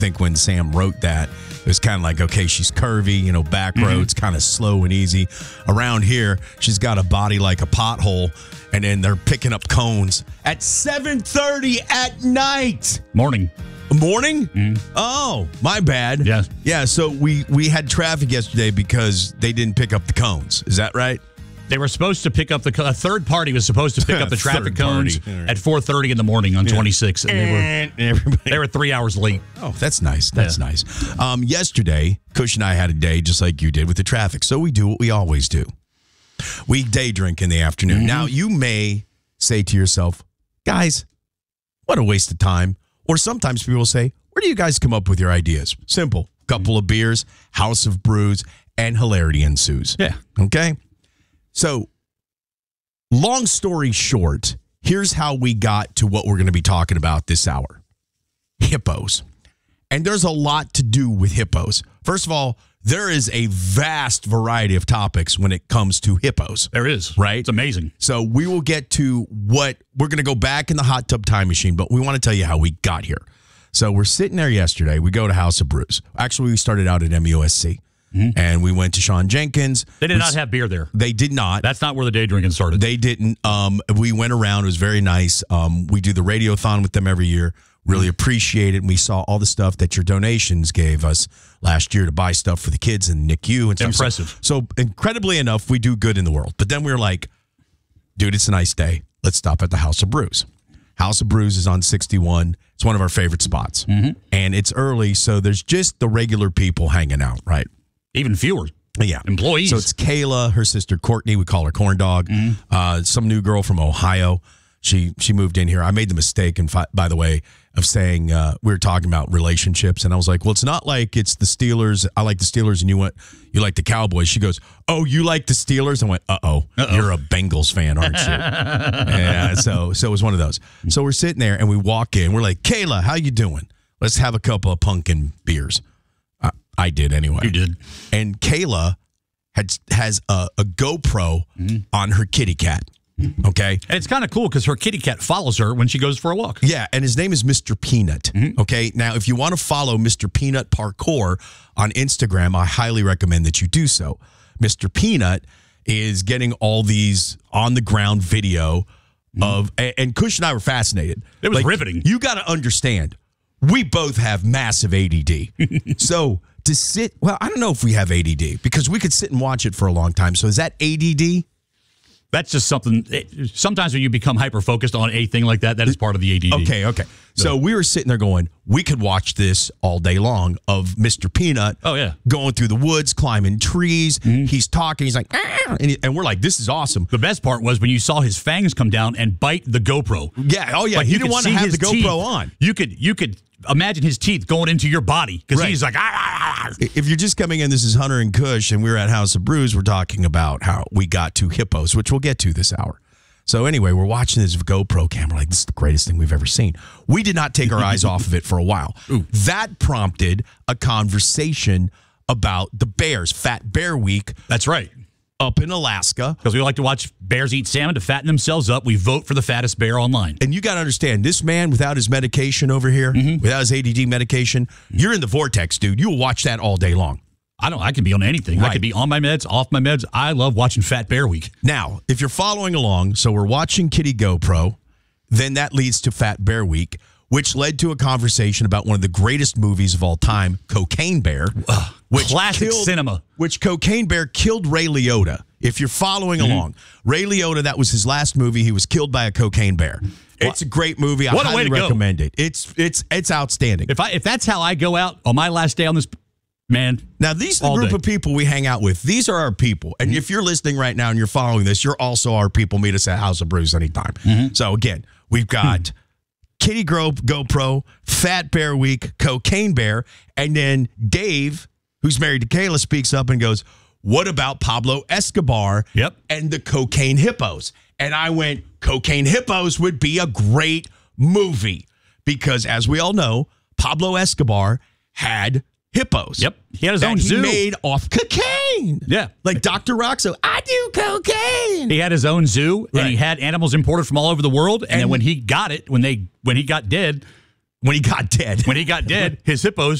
think when Sam wrote that, it was kind of like, okay, she's curvy, back roads, kind of slow and easy. Around here, she's got a body like a pothole, and then they're picking up cones at 7:30 at night. Morning? Oh, my bad. Yes. Yeah, so we had traffic yesterday because they didn't pick up the cones. Is that right? They were supposed to pick up a third party was supposed to pick up the traffic cones at 4:30 in the morning on 26, and they were 3 hours late. Oh, that's nice. That's nice. Yesterday, Kush and I had a day just like you did with the traffic. So we do what we always do. We day drink in the afternoon. Mm-hmm. Now, you may say to yourself, guys, what a waste of time. Or sometimes people will say, where do you guys come up with your ideas? Simple. Couple of beers, house of brews, and hilarity ensues. Yeah. Okay? So, long story short, here's how we got to what we're going to be talking about this hour. Hippos. And there's a lot to do with hippos. First of all, there is a vast variety of topics when it comes to hippos. There is. Right? It's amazing. So we will get to what we're going to go back in the hot tub time machine, but we want to tell you how we got here. So we're sitting there yesterday. We go to House of Brews. Actually, we started out at MUSC. Mm-hmm. And we went to Sean Jenkins. They did not have beer there. They did not. That's not where the day drinking started. They didn't. We went around. It was very nice. We do the Radiothon with them every year. Really appreciate it. And we saw all the stuff that your donations gave us last year to buy stuff for the kids and NICU and stuff. Impressive. So incredibly enough, we do good in the world. But then we were like, dude, it's a nice day. Let's stop at the House of Brews. House of Brews is on 61. It's one of our favorite spots. Mm-hmm. And it's early, so there's just the regular people hanging out, right? Even fewer. Yeah. Employees. So it's Kayla, her sister Courtney, we call her Corn Dog, some new girl from Ohio. She moved in here. I made the mistake, and by the way, of saying we were talking about relationships, and I was like, well, it's not like it's the Steelers. I like the Steelers, and you like the Cowboys. She goes, oh, you like the Steelers? I went, uh-oh. You're a Bengals fan, aren't you? Yeah, so it was one of those. So we're sitting there, and we walk in. We're like, Kayla, how you doing? Let's have a couple of pumpkin beers. I did anyway. You did. And Kayla has a GoPro on her kitty cat. Okay. And it's kind of cool because her kitty cat follows her when she goes for a walk. Yeah, and his name is Mr. Peanut. Okay. Now, if you want to follow Mr. Peanut Parkour on Instagram, I highly recommend that you do so. Mr. Peanut is getting all these on the ground video of, and Kush and I were fascinated. It was riveting. You got to understand, we both have massive ADD. So to sit, well, I don't know if we have ADD because we could sit and watch it for a long time. So is that ADD? That's just something. Sometimes when you become hyper-focused on a thing like that, that is part of the ADD. Okay. So we were sitting there going, we could watch this all day long of Mr. Peanut going through the woods, climbing trees. He's talking. He's like, and we're like, this is awesome. The best part was when you saw his fangs come down and bite the GoPro. Yeah. Oh, yeah. Like he didn't want to have the GoPro teeth on. You could imagine his teeth going into your body because he's like, If you're just coming in, this is Hunter and Kush, and we're at House of Brews. We're talking about how we got to hippos, which we'll get to this hour. So anyway, we're watching this GoPro camera. Like, this is the greatest thing we've ever seen. We did not take our eyes off of it for a while. Ooh. That prompted a conversation about the bears, Fat Bear Week. That's right. Up in Alaska. Because we like to watch bears eat salmon to fatten themselves up. We vote for the fattest bear online. And you got to understand, this man, without his medication over here, without his ADD medication, you're in the vortex, dude. You will watch that all day long. I can be on anything. Right. I can be on my meds, off my meds. I love watching Fat Bear Week. Now, if you're following along, so we're watching Kitty GoPro, then that leads to Fat Bear Week, which led to a conversation about one of the greatest movies of all time, Cocaine Bear. Classic cinema. Which Cocaine Bear killed Ray Liotta. If you're following along, Ray Liotta, that was his last movie. He was killed by a cocaine bear. It's a great movie. I highly recommend it. It's outstanding. If that's how I go out on my last day on this, man. Now, these are the group of people we hang out with. These are our people. And if you're listening right now and you're following this, you're also our people. Meet us at House of Brews anytime. So, again, we've got Kitty GoPro, Fat Bear Week, Cocaine Bear, and then Dave, who's married to Kayla, speaks up and goes, what about Pablo Escobar and the Cocaine Hippos? And I went, Cocaine Hippos would be a great movie because, as we all know, Pablo Escobar had hippos. Yep. He had his own zoo. He made off cocaine. Yeah. Like Dr. Roxo, I do cocaine. He had his own zoo, and he had animals imported from all over the world. And then when he got it, when he got dead, When he got dead. When he got dead, his hippos